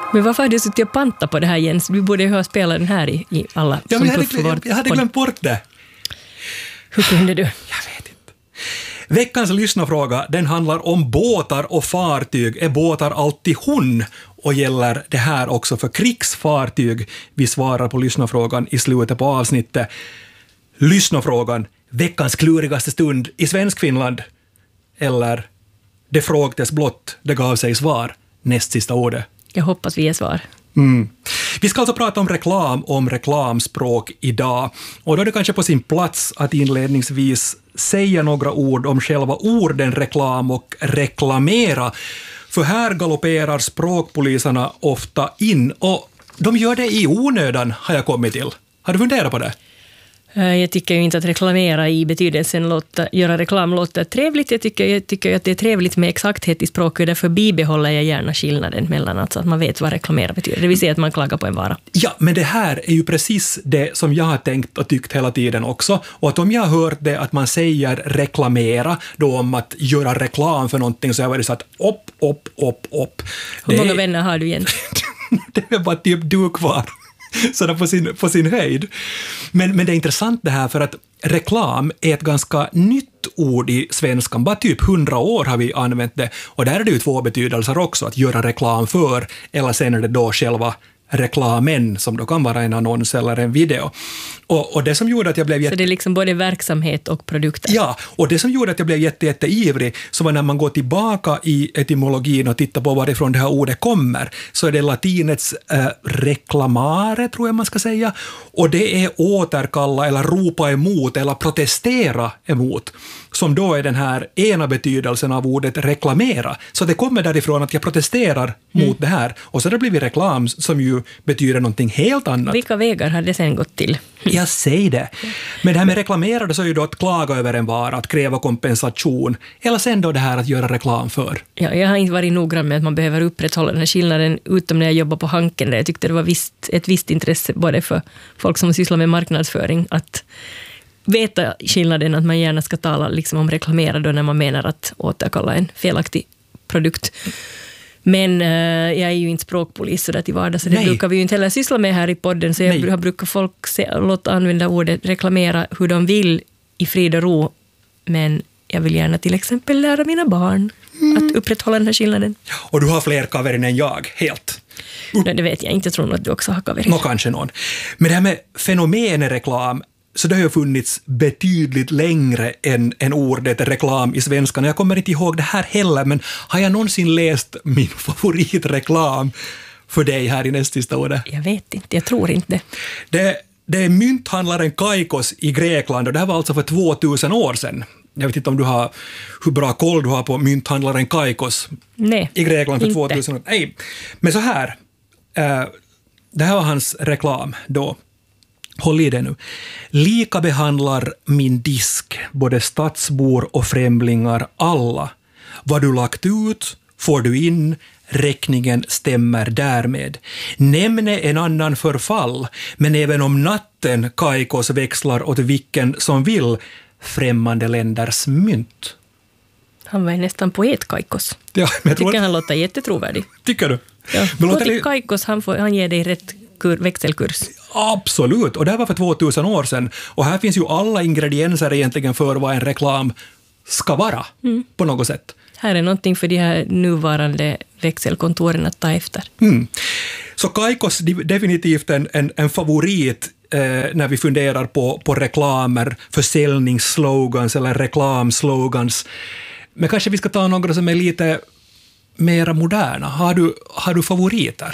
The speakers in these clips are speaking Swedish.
Men varför har du suttit och panta på det här, Jens? Du borde ju ha spelat den här i alla. Ja, men jag hade glömt bort det. Hur kunde du? Jag vet inte. Veckans lyssnarfråga, den handlar om båtar och fartyg. Är båtar alltid hon? Och gäller det här också för krigsfartyg? Vi svarar på lyssnarfrågan i slutet på avsnittet. Lyssnarfrågan, veckans klurigaste stund i Svenskfinland. Eller det frågtes blott, det gav sig svar. Näst sista ordet. Jag hoppas vi är svar. Vi ska alltså prata om reklamspråk idag. Och då är det kanske på sin plats att inledningsvis säga några ord om själva orden reklam och reklamera. För här galopperar språkpoliserna ofta in, och de gör det i onödan, har jag kommit till. Har du funderat på det? Jag tycker ju inte att reklamera i betydelsen göra reklam låter trevligt. Jag tycker att det är trevligt med exakthet i språket, och därför bibehåller jag gärna skillnaden mellan alltså att man vet vad reklamera betyder. Det vill säga att man klagar på en vara. Ja, men det här är ju precis det som jag har tänkt och tyckt hela tiden också. Och att om jag har hört det att man säger reklamera då om att göra reklam för någonting, så har jag varit så att upp. Hur många vänner har du igen? Det är bara typ du kvar. Sådär på sin höjd. Men det är intressant det här, för att reklam är ett ganska nytt ord i svenskan. Bara typ 100 år har vi använt det. Och där är det ju två betydelser också, att göra reklam för, eller sen är det då själva reklamen, som då kan vara en annons eller en video. Och det som gjorde att jag blev Så det är liksom både verksamhet och produkter? Ja, och det som gjorde att jag blev jätteivrig, så var när man går tillbaka i etymologin och tittar på varifrån det här ordet kommer, så är det latinets reklamare, tror jag man ska säga, och det är återkalla eller ropa emot eller protestera emot, som då är den här ena betydelsen av ordet reklamera. Så det kommer därifrån att jag protesterar mot det här, och så har det blivit reklam som ju betyder någonting helt annat. Vilka vägar har det sen gått till? Jag säger det. Men det här med reklamerade, så är ju då att klaga över en vara, att kräva kompensation, eller sen då det här att göra reklam för. Ja, jag har inte varit noggrann med att man behöver upprätthålla den här skillnaden, utom när jag jobbar på Hanken, där jag tyckte det var ett visst intresse både för folk som sysslar med marknadsföring att veta skillnaden, att man gärna ska tala liksom om reklamera då när man menar att återkalla en felaktig produkt. Men jag är ju inte språkpolis så där till vardags, så det brukar vi ju inte heller syssla med här i podden, så jag brukar folk låta använda ordet reklamera hur de vill i frid och ro, men jag vill gärna till exempel lära mina barn att upprätthålla den här skillnaden. Och du har fler kaverin än jag, helt. Nej, det vet jag inte, jag tror nog att du också har kaverin. Kanske någon. Men det här med fenomenreklam, så det har ju funnits betydligt längre än ordet reklam i svenskan. Jag kommer inte ihåg det här heller, men har jag någonsin läst min favoritreklam för dig här i näst sista ordet? Jag vet inte, jag tror inte det är mynthandlaren Kaikos i Grekland, och det här var alltså för 2000 år sedan. Jag vet inte om du har hur bra koll du har på mynthandlaren Kaikos. Nej, i Grekland för inte. 2000 år. Nej, men så här. Det här var hans reklam då. Håll i det nu. Lika behandlar min disk både stadsbor och främlingar alla. Vad du lagt ut får du in, räkningen stämmer därmed. Nämne en annan förfall, men även om natten Kaikos växlar åt vilken som vill främmande länders mynt. Han var nästan poet, Kaikos. Ja, men jag tycker han låter jättetrovärdig. Tycker du? Ja. Gå till Kaikos, han ger dig rätt växelkurs. Absolut, och det var för 2000 år sedan. Och här finns ju alla ingredienser egentligen för vad en reklam ska vara på något sätt. Här är någonting för de här nuvarande växelkontoren att ta efter. Så Kaikos definitivt en favorit när vi funderar på reklamer, försäljningsslogans eller reklamslogans. Men kanske vi ska ta några som är lite mer moderna. Har du favoriter?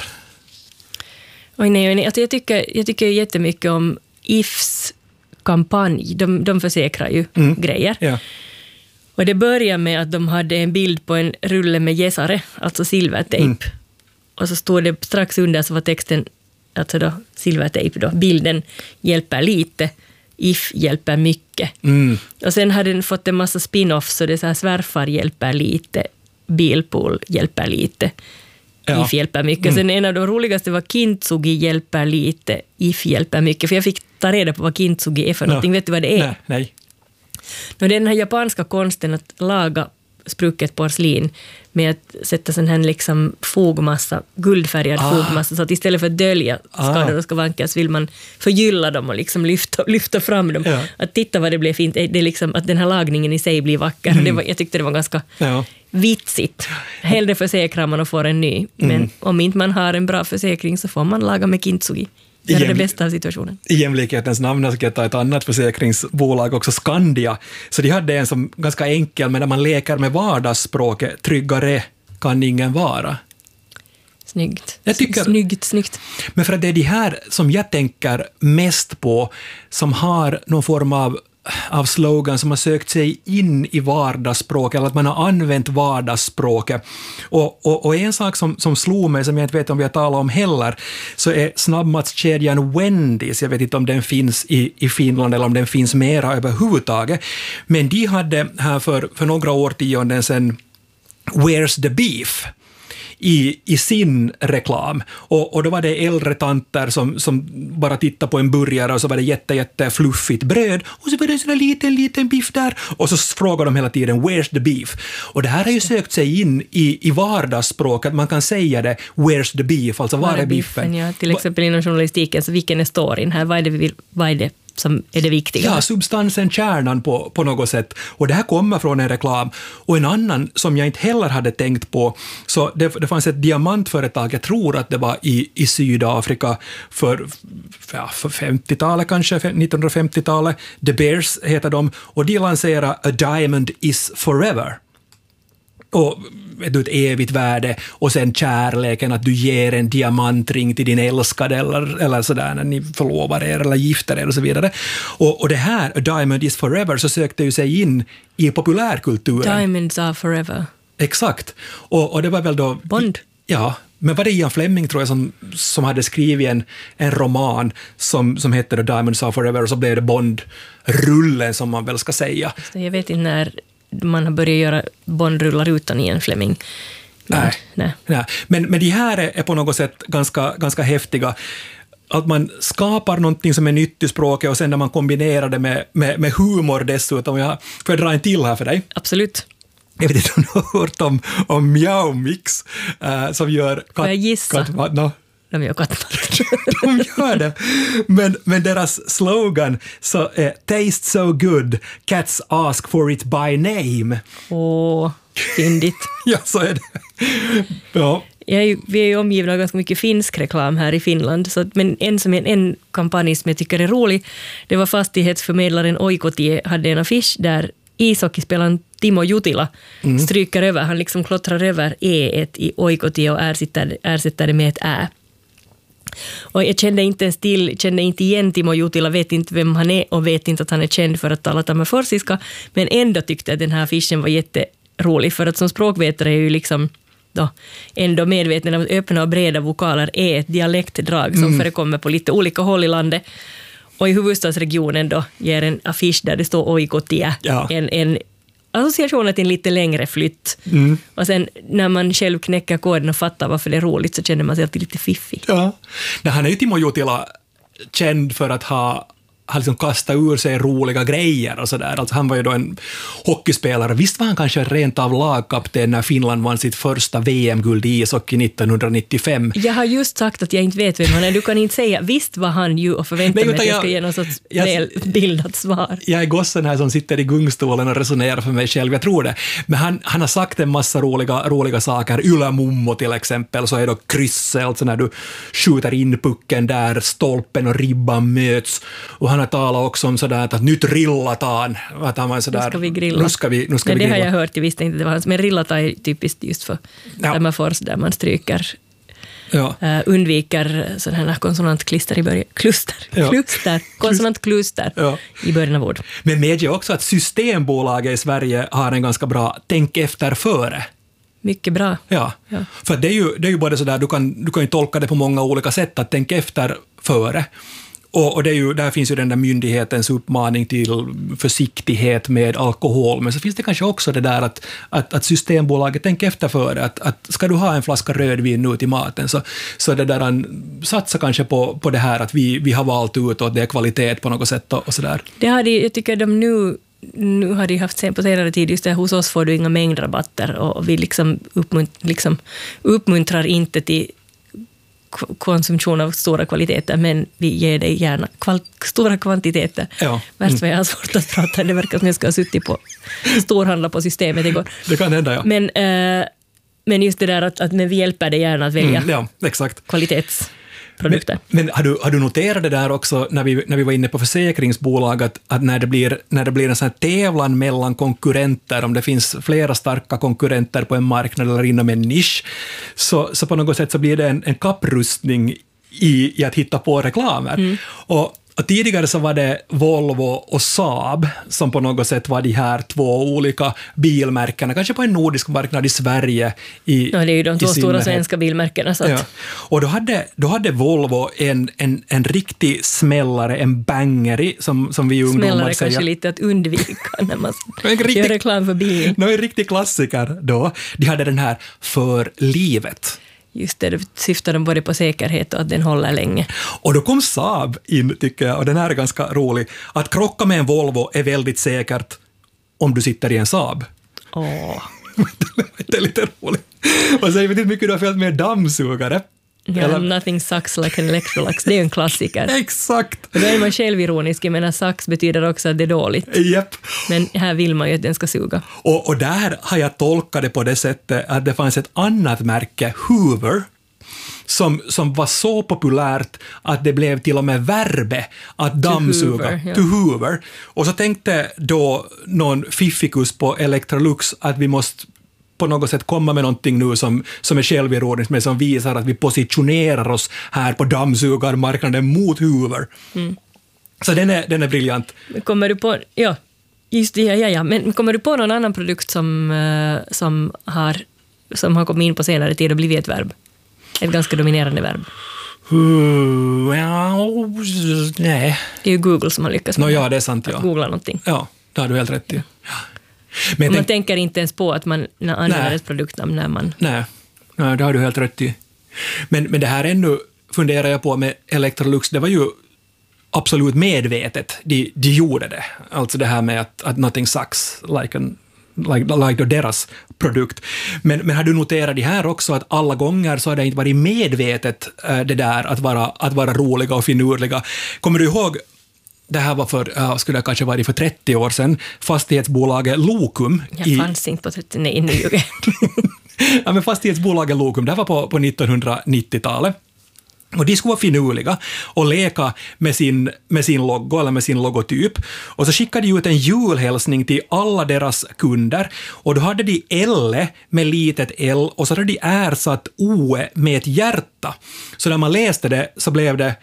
Oj, nej. Alltså jag tycker jättemycket om IFs kampanj. De försäkrar ju grejer. Ja. Och det börjar med att de hade en bild på en rulle med gäsare, alltså silvertejp. Och så stod det strax under, så var texten, alltså då silvertejp då, bilden hjälper lite, IF hjälper mycket. Och sen hade den fått en massa spin-offs, så det är så här, svärfar hjälper lite, bilpool hjälper lite. Ja. IF hjälper mycket. Sen en av de roligaste var Kintsugi hjälper lite, IF hjälper mycket. För jag fick ta reda på vad Kintsugi är för någonting. Vet du vad det är? Nej. Det är den här japanska konsten att laga sprucket porslin med att sätta sån här liksom fogmassa, guldfärgad fogmassa, så att istället för att dölja skador och skavanker så vill man förgylla dem och liksom lyfta fram dem. Ja. Att titta vad det blev fint, det är liksom att den här lagningen i sig blir vacker. Jag tyckte det var ganska vitsigt. Hellre försäkrar man och får en ny. Men om inte man har en bra försäkring så får man laga med kintsugi. Det är det bästa av situationen. I jämlikhetens namn ska jag ta ett annat försäkringsbolag också, Skandia. Så de hade en som ganska enkel, men när man leker med vardagsspråket, tryggare kan ingen vara. Snyggt. Snyggt. Men för att det är de här som jag tänker mest på som har någon form av slogan som har sökt sig in i vardagsspråket, eller att man har använt vardagsspråket. Och en sak som slog mig, som jag inte vet om vi har talat om heller, så är snabbmatskedjan Wendy's. Jag vet inte om den finns i Finland eller om den finns mera överhuvudtaget. Men de hade här för några årtionden sedan Where's the beef? I sin reklam. Och då var det äldre tanter som bara tittade på en burgare och så var det jätte fluffigt bröd och så var det en sån här liten biff där och så frågar de hela tiden where's the beef? Och det här har ju sökt sig in i vardagsspråk, att man kan säga det where's the beef, alltså var är biffen? Ja, till exempel inom journalistiken, så vilken är storyn här? Vad är det som är det viktiga? Ja, substansen, kärnan på något sätt. Och det här kommer från en reklam. Och en annan som jag inte heller hade tänkt på, så det fanns ett diamantföretag, jag tror att det var i Sydafrika för 50-talet kanske, 1950-talet. The Bears heter de, och de lanserar A Diamond is Forever. Och ett evigt värde, och sen kärleken, att du ger en diamantring till din älskade eller sådär när ni förlovar er eller gifter er och så vidare. Och det här, A Diamond is Forever, så sökte ju sig in i populärkulturen. Diamonds are forever. Exakt. Och det var väl då... Bond. Ja, men var det Ian Fleming tror jag som hade skrivit en roman som hette The Diamonds are Forever, och så blev det Bond-rullen som man väl ska säga. Jag vet inte när man har börjat göra Bondrullar utan Ian Fleming. Nej. Men de här är på något sätt ganska häftiga. Att man skapar någonting som är nytt i språket och sen när man kombinerar det med humor dessutom. Får jag dra en till här för dig? Absolut. Jag vet inte om du har hört om Meow Mix som gör... Får jag gissa? De gör kattmat. De gör det. Men deras slogan så är Taste so good, cats ask for it by name. Fyndigt. Ja, så är det. Ja. Vi är ju omgivna av ganska mycket finsk reklam här i Finland, men en kampanj som jag tycker är rolig, det var fastighetsförmedlaren Oikotie hade en affisch där ishockeyspelaren Timo Jutila stryker över, han liksom klottrar över E1 i Oikotie och ersätter det med ett Ä. Och jag kände inte igen Timo Jutila, vet inte vem han är och vet inte att han är känd för att tala tammerforsiska, men ändå tyckte jag att den här affischen var jätterolig, för att som språkvetare är ju liksom då ändå medveten om att öppna och breda vokaler är ett dialektdrag som förekommer på lite olika håll i landet. Och i huvudstadsregionen då ger en affisch där det står Oikotie, en association till en lite längre flytt. Och sen när man själv knäcker koden och fattar varför det är roligt så känner man sig alltid lite fiffig. Ja. Han är ju Timo Jutila känd för att ha liksom kastat ur sig roliga grejer och sådär. Alltså han var ju då en hockeyspelare. Visst var han kanske rent av lagkapten när Finland vann sitt första VM-guld i ishockey 1995. Jag har just sagt att jag inte vet vem han är. Du kan inte säga, visst var han ju, och förvänta mig att jag ska ge någon sorts välbildat svar. Jag är gossen här som sitter i gungstolen och resonerar för mig själv, jag tror det. Men han har sagt en massa roliga saker. Ylämummo till exempel, så är då krysset, alltså när du skjuter in pucken där stolpen och ribban möts. Och han har talat också om sådär att nu rillataan. Att han var sådär, nu ska vi grilla. Nu ska vi det grilla. Har jag hört, jag visste inte det var hans. Men rillata är typiskt just för Tammerfors, där man stryker, undviker sådana här konsonantklister i början. Konsonantkluster i början av ord. Men medger också att Systembolaget i Sverige har en ganska bra tänk efter före. Mycket bra. Ja. För det är ju både sådär, du kan ju tolka det på många olika sätt, att tänka efter före. Och det är ju, där finns ju den där myndighetens uppmaning till försiktighet med alkohol, men så finns det kanske också det där att Systembolaget tänker efter före, att ska du ha en flaska rödvin nu till maten, så det där satsa kanske på det här att vi har valt ut och det är kvalitet på något sätt och sådär. Jag tycker de nu har de haft sen på senare tid just det, hos oss får du inga mängdrabatter och vi liksom uppmuntrar inte till konsumtion av stora kvaliteter, men vi ger dig gärna stora kvantiteter. Ja. Värst vad jag har svårt att prata, det verkar som jag ska ha suttit på storhandla på systemet igår. Det kan hända, ja. Men just det där att vi hjälper dig gärna att välja ja, exakt. kvalitetsprodukter. Men har du noterat det där också när vi var inne på försäkringsbolag att när det blir en sån här tävlan mellan konkurrenter, om det finns flera starka konkurrenter på en marknad eller inom en nisch, så på något sätt så blir det en kapprustning i att hitta på reklamer. Och tidigare så var det Volvo och Saab som på något sätt var de här två olika bilmärkena, kanske på en nordisk marknad i Sverige. Det är ju de två stora svenska bilmärkena. Så att... ja. Och då hade Volvo en riktig smällare, en bangeri, som vi ungdomar smällare säger. Kanske lite att undvika när man gör reklam för bil. En riktig klassiker då. De hade den här för livet. Just det syftar de både på säkerhet och att den håller länge. Och då kom Saab in, tycker jag, och den här är ganska rolig. Att krocka med en Volvo är väldigt säkert om du sitter i en Saab. Det är lite roligt. Och så vet inte mycket du har följt med dammsugare. Ja, nothing sucks like an Electrolux. Det är ju en klassiker. Exakt. Och då är man självironisk, men sucks betyder också att det är dåligt. Japp. Men här vill man ju att den ska suga. Och där har jag tolkat det på det sättet att det fanns ett annat märke, Hoover, som var så populärt att det blev till och med verbe att dammsuga. To Hoover. Och så tänkte då någon fiffikus på Electrolux att vi måste på något sätt komma med någonting nu som är självironiskt, men som visar att vi positionerar oss här på dammsugarmarknaden mot Hoover. Så den är briljant. Kommer du på, ja, just det, ja. Men kommer du på någon annan produkt som har kommit in på senare tid och blivit ett verb? Ett ganska dominerande verb. Nej. Det är ju Google som har lyckats med ja, det är sant, ja. Att googla någonting. Ja, det har du helt rätt i. Ja. Men man tänker inte ens på att man använder ett produktnamn när man... Nej, det har du helt rätt i. Men det här ännu funderar jag på med Electrolux, det var ju absolut medvetet de gjorde det. Alltså det här med att nothing sucks like deras produkt. Men har du noterat det här också att alla gånger så har det inte varit medvetet det där att vara roliga och finurliga. Kommer du ihåg, det här var skulle det kanske varit för 30 år sedan, fastighetsbolaget Lokum. Jag fanns inte på 30, nej, nu. Ja, men fastighetsbolaget Lokum, det var på 1990-talet. Och de skulle vara finurliga och leka med sin logo eller med sin logotyp. Och så skickade de ut en julhälsning till alla deras kunder. Och då hade de L med litet L och så hade de ersatt O med ett hjärta. Så när man läste det så blev det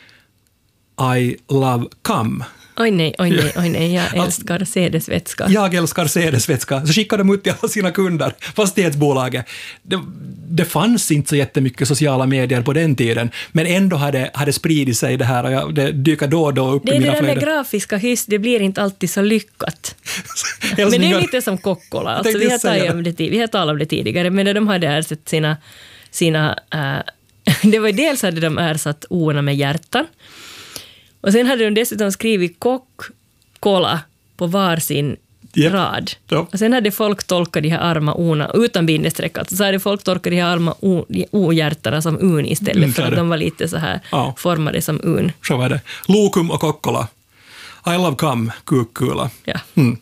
I love cum. Oj nej, jag älskar sädesvätska. Jag älskar sädesvätska. Så skickade de ut till alla sina kunder, fastighetsbolaget. Det fanns inte så jättemycket sociala medier på den tiden, men ändå hade spridit sig det här och det dyker då och då upp i mina flöden. Det där med grafiska hyss, det blir inte alltid så lyckat. Men det är lite som Kokkola. Alltså, vi har talat om det tidigare, men när de hade ersatt sina det var dels hade de ersatt O-erna med hjärtan. Och sen hade de dessutom skrivit kock-kola på varsin rad. Ja. Och sen hade folk tolkat de här arma O-erna utan bindestreck. Alltså så hade folk tolkat de här arma O-hjärtarna som un istället för att de var lite så här formade som un. Så var det. Lokum och Kokkola. I love cum, kukkula. Ja.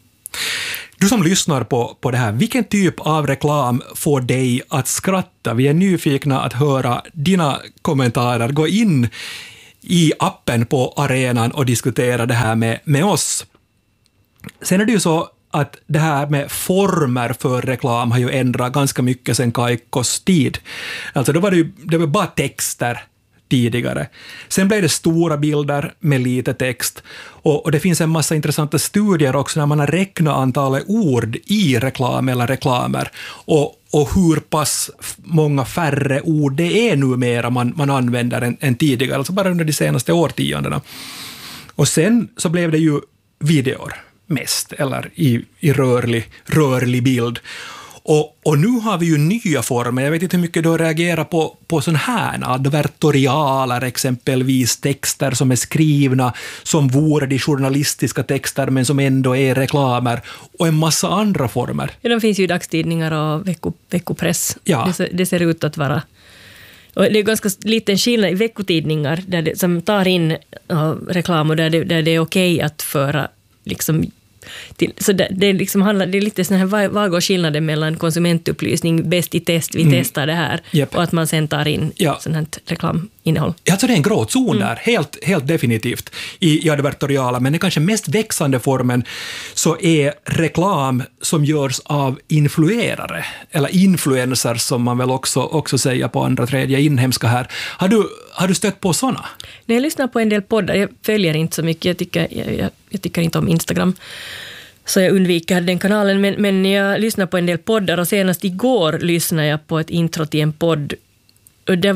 Du som lyssnar på det här, vilken typ av reklam får dig att skratta? Vi är nyfikna att höra dina kommentarer. Gå in i appen på arenan och diskutera det här med oss. Sen är det ju så att det här med former för reklam har ju ändrat ganska mycket sedan Kaikkos tid. Alltså då var det var bara texter tidigare. Sen blev det stora bilder med lite text. Och det finns en massa intressanta studier också när man har räknat antalet ord i reklam eller reklamer. Och hur pass många färre ord det är numera man använder än tidigare, alltså bara under de senaste årtiondena. Och sen så blev det ju videor mest, eller i rörlig bild. Och nu har vi ju nya former. Jag vet inte hur mycket du reagerar på sån här advertorialer, exempelvis texter som är skrivna som vore de journalistiska texter men som ändå är reklamer, och en massa andra former. Ja, de finns ju i dagstidningar och veckopress. Ja. Det ser ut att vara. Och det är ganska liten skillnad i veckotidningar som tar in reklam och där det är okej att föra liksom så det liksom handlar, det är lite sån här, vad går skillnaden mellan konsumentupplysning, bäst i test, vi testar det här, och att man sen tar in sån här reklaminnehåll. Alltså det är en gråzon där, helt definitivt i advertoriala, men det kanske mest växande formen så är reklam som görs av influerare, eller influencer som man väl också säger på andra tredje inhemska här. Har du stött på såna? När jag lyssnar på en del poddar, jag följer inte så mycket, jag tycker inte om Instagram, så jag undviker den kanalen, men jag lyssnar på en del poddar, och senast igår lyssnade jag på ett intro till en podd, och det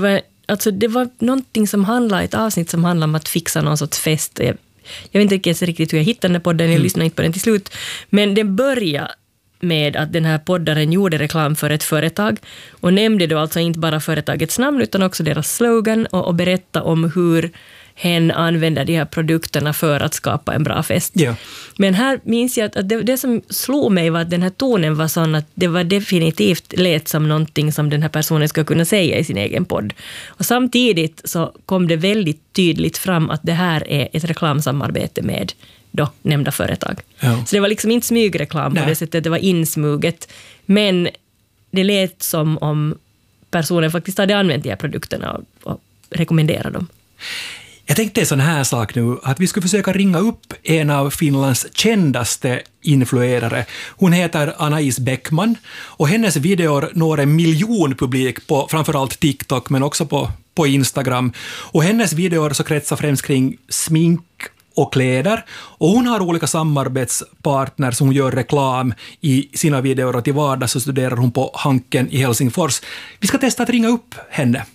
var någonting som handlade, ett avsnitt som handlade om att fixa någon sorts fest. Jag vet inte riktigt hur jag hittade den podden, jag lyssnade inte på den till slut, men den började med att den här poddaren gjorde reklam för ett företag och nämnde då alltså inte bara företagets namn utan också deras slogan och berätta om hur hen använder de här produkterna för att skapa en bra fest. Yeah. Men här minns jag att det som slog mig var att den här tonen var sån att det var definitivt lät som någonting som den här personen ska kunna säga i sin egen podd. Och samtidigt så kom det väldigt tydligt fram att det här är ett reklamsamarbete med då nämnda företag. Ja. Så det var liksom inte smygreklam på det sättet, det var insmuget. Men det lät som om personen faktiskt hade använt de här produkterna och rekommenderade dem. Jag tänkte en sån här sak nu, att vi skulle försöka ringa upp en av Finlands kändaste influerare. Hon heter Anais Bäckman och hennes videor når 1 miljon publik på framförallt TikTok men också på Instagram. Och hennes videor så kretsar främst kring smink och kläder, och hon har olika samarbetspartners som hon gör reklam i sina videor, och till vardags så studerar hon på Hanken i Helsingfors. Vi ska testa att ringa upp henne.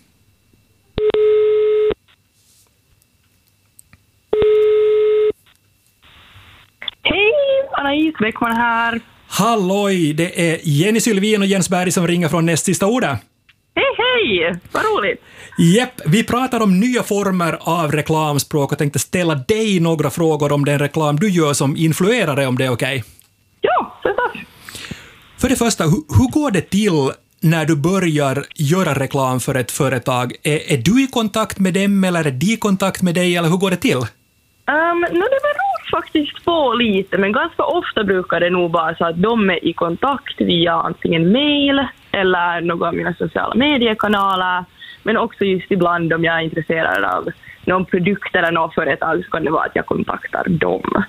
Hej, Anais Bäckman här. Halloj, det är Jenny Sylvin och Jens Berg som ringer från Näst sista ordet. Hej, vad roligt. Jepp, vi pratar om nya former av reklamspråk och tänkte ställa dig några frågor om den reklam du gör som influerare, om det är okej? Ja, förstås. För det första, hur går det till när du börjar göra reklam för ett företag? Är du i kontakt med dem eller är de i kontakt med dig, eller hur går det till? Det beror faktiskt på lite, men ganska ofta brukar det nog vara så att de är i kontakt via antingen mail eller några av mina sociala mediekanaler, men också just ibland om jag är intresserad av någon produkt eller något företag så kan det vara att jag kontaktar dem.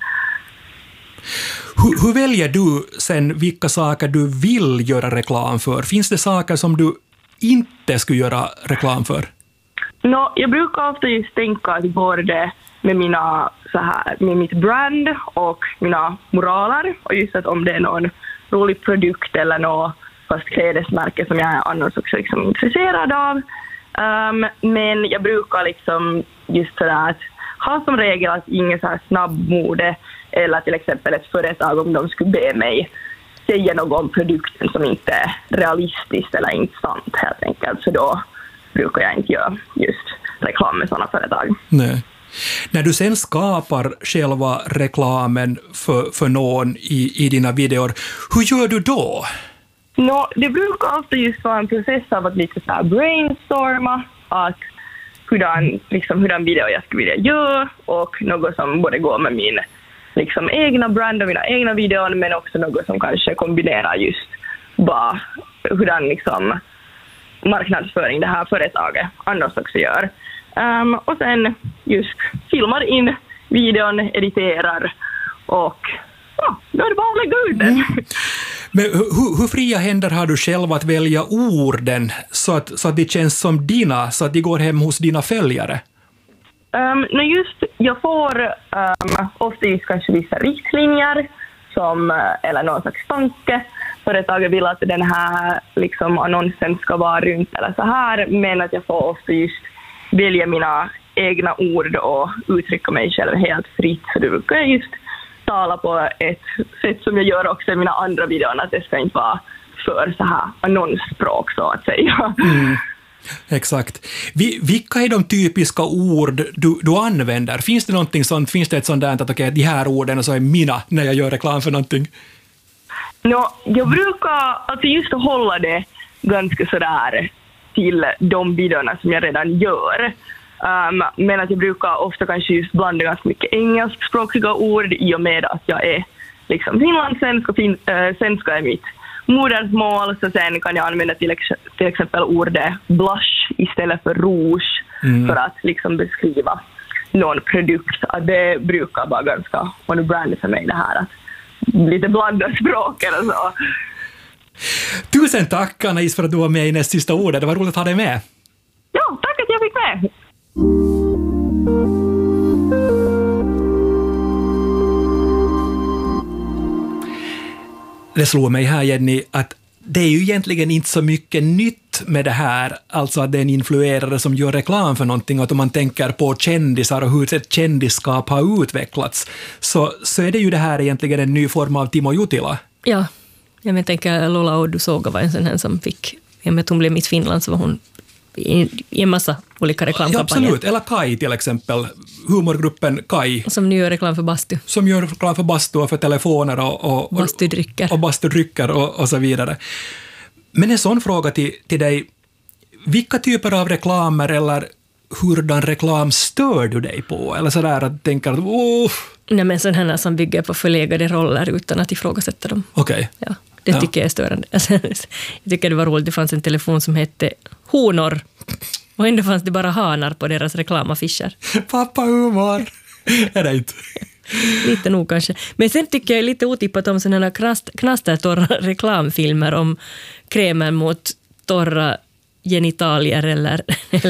Hur väljer du sen vilka saker du vill göra reklam för? Finns det saker som du inte skulle göra reklam för? Jag brukar ofta just tänka att både med med mitt brand och mina moraler, och just att om det är någon rolig produkt eller något fast klädesmärke som jag är annars också liksom intresserad av. Men jag brukar liksom just sådär att ha som regel att ingen så här snabbmode eller till exempel ett företag om de skulle be mig säga något om produkten som inte är realistiskt eller intressant helt enkelt. Så då brukar jag inte göra just reklam med sådana företag. Nej. När du sen skapar själva reklamen för någon i dina videor, hur gör du då? Det brukar ofta just vara en process av att lite så här brainstorma att hurdan video jag skulle vilja göra, och något som både går med min liksom egna brand och mina egna videor, men också något som kanske kombinerar just bara hurdan liksom marknadsföring det här företaget annars också gör. Och sen just filmar in videon, editerar och då är det bara att lägga ut den. Men hur fria händer har du själv att välja orden så att det känns som dina, så att de går hem hos dina följare? Jag får ofta just kanske vissa riktlinjer eller någon slags tanke. Företaget vill att den här liksom annonsen ska vara runt eller så här, men att jag får ofta just välja mina egna ord och uttrycka mig själv helt fritt. Så du brukar just tala på ett sätt som jag gör också i mina andra videor, att det ska inte vara för så här annonsspråk så att säga. Exakt. Vilka är de typiska ord du använder? Finns det någonting sånt, finns det ett sånt där att okej, de här orden så är mina när jag gör reklam för någonting? Jag brukar alltså just hålla det ganska sådär till de videorna som jag redan gör. Men att jag brukar ofta kanske just blanda ganska mycket engelskspråkiga ord i och med att jag är liksom finlandssvensk och svenska är mitt modersmål, så sen kan jag använda till exempel ordet blush istället för rouge för att liksom beskriva någon produkt. Det brukar vara ganska on brand för mig det här att lite blanda språk eller så. Tusen tack Anna-Is för att du var med i näst sista ordet. Det var roligt att ha dig med. Ja, tack att jag fick med. Det slår mig här, Jenny, att det är ju egentligen inte så mycket nytt med det här, alltså att det är en influerare som gör reklam för någonting, och om man tänker på kändisar och hur ett kändisskap har utvecklats, så är det ju det här egentligen en ny form av Timo Jutila. Ja, jag tänker Lola Odusoga var en sån här som fick, i och med att hon blev Miss Finland så var hon i en massa olika reklamkampanjer. Ja, absolut, eller Kai till exempel, humorgruppen Kai. Som nu gör reklam för bastu. Som gör reklam för bastu och för telefoner och bastudrycker. Och bastudrycker och så vidare. Men en sån fråga till dig, vilka typer av reklamer eller hurdan reklam stör du dig på? Eller sådär att tänka att Nej, men sån här som bygger på förlegade roller utan att ifrågasätta dem. Okej. Ja, det tycker jag är störande. Jag tycker det var roligt, det fanns en telefon som hette Honor. Och ändå fanns det bara hanar på deras reklamaffischer. Pappa humor! Är det inte? Lite nog kanske. Men sen tycker jag lite otippat om sådana här knastertorra reklamfilmer om krämer mot torra genitalier eller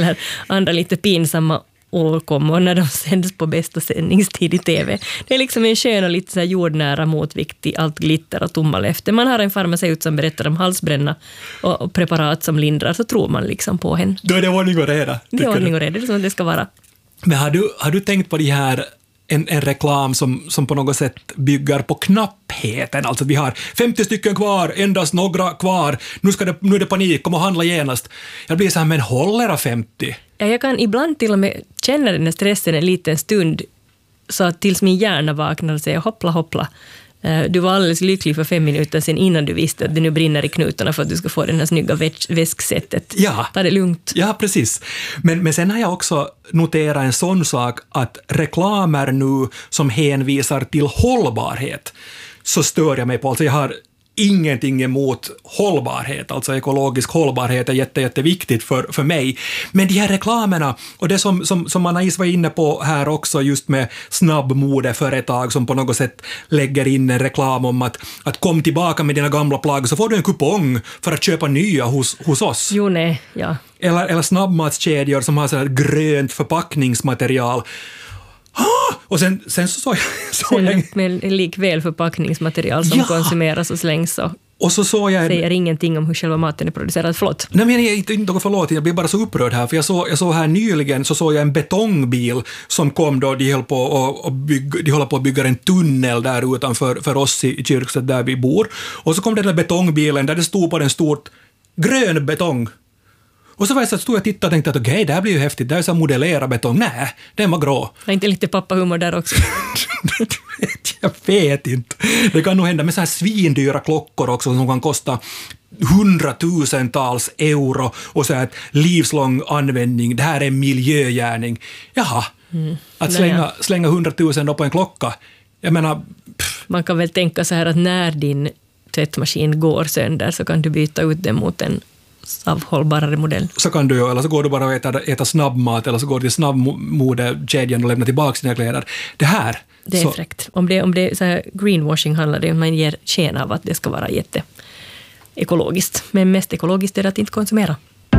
andra lite pinsamma åkommor när de sänds på bästa sändningstid i TV. Det är liksom en skön och lite så här jordnära motvikt till allt glitter och tomma löften. Man har en farmaceut som berättar om halsbränna och preparat som lindrar, så tror man liksom på henne. Då är det ordning och reda. Det är ordning och reda, det är som det ska vara. Men har du tänkt på det här, en reklam som på något sätt bygger på knappheten? Alltså vi har 50 stycken kvar, endast några kvar, nu är det panik, kom och handla genast. Jag blir så här, men håller 50? Ja, jag kan ibland till och med känna den här stressen en liten stund, så att tills min hjärna vaknar och säger hoppla. Du var alldeles lycklig för 5 minuter sedan innan du visste att det nu brinner i knutarna för att du ska få den här snygga väsksättet. Ja. Ta det lugnt. Ja, precis. Men sen har jag också noterat en sån sak att reklamer nu som hänvisar till hållbarhet så stör jag mig på. Alltså jag har ingenting emot hållbarhet, alltså ekologisk hållbarhet är jätteviktigt för mig. Men de här reklamerna, och det som Anna-Is var inne på här också, just med snabbmodeföretag som på något sätt lägger in en reklam om att kom tillbaka med dina gamla plagg så får du en kupong för att köpa nya hos oss. Jo, nej, ja. Eller snabbmatskedjor som har så här grönt förpackningsmaterial. Och sen så såg jag men likväl förpackningsmaterial som konsumeras och slängs och så såg jag säger ingenting om hur själva maten är producerad. Förlåt. Nej, men jag är inte något förlåt, jag blir bara så upprörd här, för jag såg här nyligen så såg jag en betongbil som kom då, de håller på att bygga en tunnel där utanför för oss i Kyrkstedt där vi bor, och så kom den där betongbilen där det stod på den stort grön betong. Och så var jag så stod jag och tittade och tänkte att okej, det här blir ju häftigt, det är så modellera betong. Nej, den var grå. Var inte lite pappahumor där också? Jag vet inte. Det kan nog hända med så här svindyra klockor också som kan kosta 100,000-tals euro och så här ett livslång användning. Det här är en miljögärning. Jaha, att slänga 100,000 då på en klocka. Jag menar... Man kan väl tänka så här att när din tvättmaskin går sönder så kan du byta ut den mot en av hållbarare modell. Så kan du ju, eller så går du bara och äta snabbmat, eller så går du till snabbmodekedjan och lämnar tillbaka dina kläder. Det är så fräckt. Om det är så här greenwashing handlar det om, man ger sken av att det ska vara ekologiskt. Men mest ekologiskt är det att inte konsumera.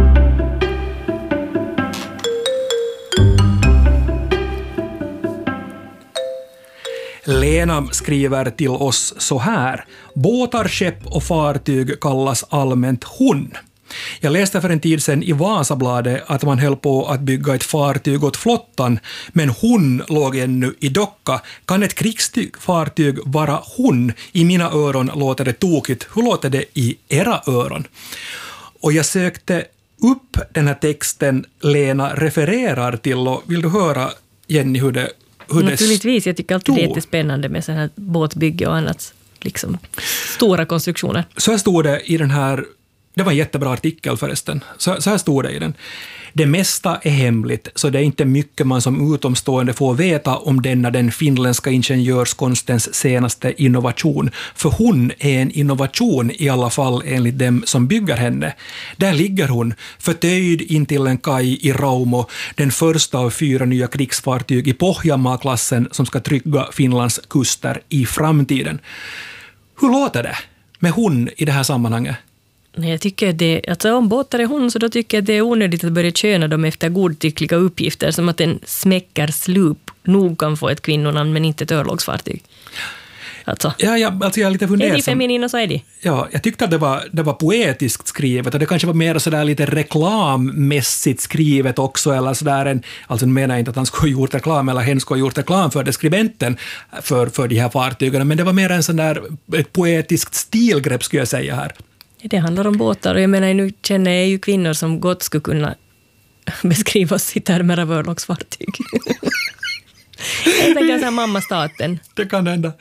Lena skriver till oss så här: båtar, skepp och fartyg kallas allmänt hon. Jag läste för en tid sedan i Vasabladet att man höll på att bygga ett fartyg åt flottan, men hon låg ännu i docka. Kan ett krigsfartyg vara hon? I mina öron låter det tokigt. Hur låter det i era öron? Och jag sökte upp den här texten Lena refererar till, och vill du höra, Jenny, hur det Naturligtvis, jag tycker alltid det är jättespännande med sån här båtbygge och annat, liksom stora konstruktioner. Så här stod det i den här, det var en jättebra artikel förresten, så här stod det i den. Det mesta är hemligt, så det är inte mycket man som utomstående får veta om den finländska ingenjörskonstens senaste innovation. För hon är en innovation i alla fall enligt dem som bygger henne. Där ligger hon, förtöjd intill en kaj i Raumo, den första av 4 nya krigsfartyg i Pohjanmaa-klassen som ska trygga Finlands kuster i framtiden. Hur låter det med hon i det här sammanhanget? Nej, jag tycker det, alltså om båtar är hon, så då tycker jag det är onödigt att börja köna dem efter godtyckliga uppgifter, som att en smäckarslup nog kan få ett kvinnonamn men inte ett örlogsfartyg. Alltså. Ja, alltså jag är lite fundersam. Är de feminina så är de. Ja, jag tyckte att det var poetiskt skrivet, och det kanske var mer sådär lite reklammässigt skrivet också, eller sådär alltså nu menar jag inte att han skulle ha gjort reklam eller hen skulle ha gjort reklam för det, skribenten för de här fartygen, men det var mer en sån där ett poetiskt stilgrepp skulle jag säga här. Det handlar om båtar, och jag menar, nu känner jag ju kvinnor som gott skulle kunna beskrivas i termer av örlogsfartyg. Jag tänker så här mammastaten. Det kan hända.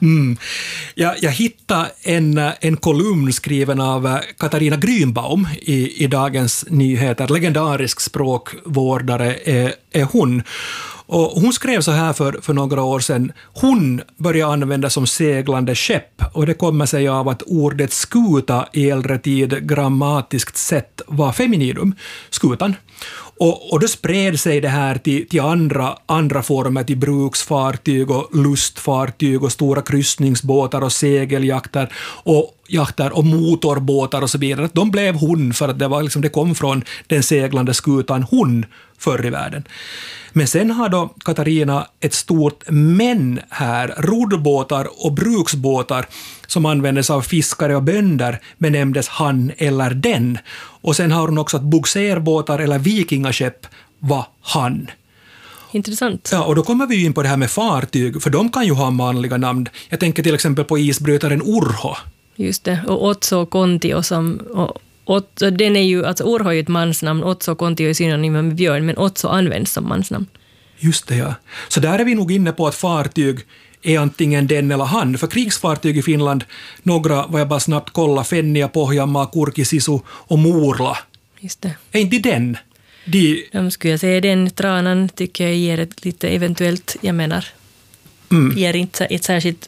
Jag hittade en kolumn skriven av Katarina Grünbaum i Dagens Nyheter. Legendarisk språkvårdare är hon. Och hon skrev så här för några år sedan. Hon började användas som seglande skepp, och det kommer sig av att ordet skuta i äldre tid grammatiskt sett var femininum, skutan. Och då spred sig det här till andra former, till bruksfartyg och lustfartyg och stora kryssningsbåtar och segeljakter och motorbåtar och så vidare. De blev hon för att det kom från den seglande skutan hon förr i världen. Men sen har då Katarina ett stort men här. Roddbåtar och bruksbåtar som användes av fiskare och bönder benämndes han eller den. Och sen har hon också att bogserbåtar eller vikingaskepp var han. Intressant. Ja, och då kommer vi in på det här med fartyg, för de kan ju ha manliga namn. Jag tänker till exempel på isbrytaren Urho. Just det, och Otso Kontio den är ju, alltså Urho är ju ett mansnamn, Otso Kontio är synonyma med björn, men Otso används som mansnamn. Just det, ja. Så där är vi nog inne på att fartyg är antingen den eller han. För krigsfartyg i Finland, några var jag bara snabbt kolla, Fennia, Pohjanmaa, Kurkisisu och Morla. Just det. Är inte den? De skulle jag säga den, Tranan tycker jag ger ett lite eventuellt, jag menar, ger inte ett särskilt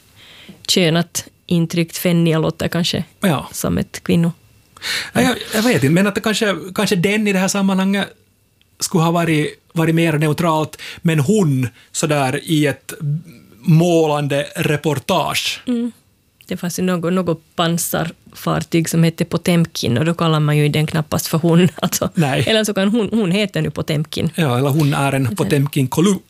könat intryckt. Fennia låter kanske som ett kvinno. Ja, jag vet inte, men att det kanske den i det här sammanhanget skulle ha varit mer neutralt, men hon sådär i ett målande reportage. Det fanns ju något pansarfartyg som hette Potemkin, och då kallar man ju den knappast för hon. Alltså. Nej. Eller så kan hon heter nu Potemkin. Ja, eller hon är en Potemkin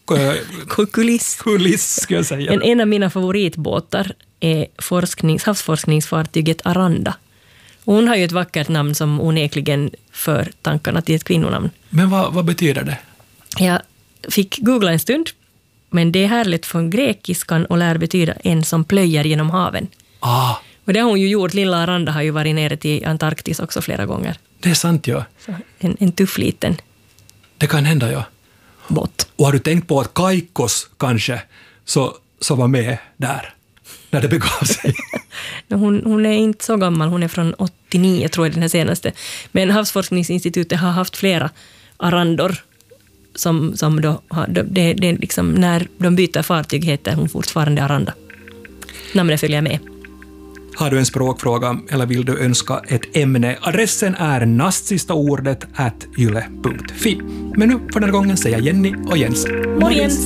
kuliss, ska jag säga. En av mina favoritbåtar är havsforskningsfartyget Aranda. Och hon har ju ett vackert namn som onekligen för tankarna till ett kvinnonamn. Men vad betyder det? Jag fick googla en stund, men det är härligt från grekiskan och lär betyda en som plöjer genom haven. Och det har hon ju gjort. Lilla Aranda har ju varit nere till Antarktis också flera gånger. Det är sant, ja. Så en tuff liten. Det kan hända, ja. Båt. Och har du tänkt på att Kaikos kanske så var med där när det begav sig? Hon är inte så gammal, hon är från 89 tror jag den här senaste. Men Havsforskningsinstitutet har haft flera Arandor som då har, det liksom, när de byter fartyg heter hon fortfarande Aranda. Namnet följer med. Har du en språkfråga eller vill du önska ett ämne? Adressen är nastsistaordet@yle.fi. Men nu för den här gången säger Jenny och Jens. Morgens!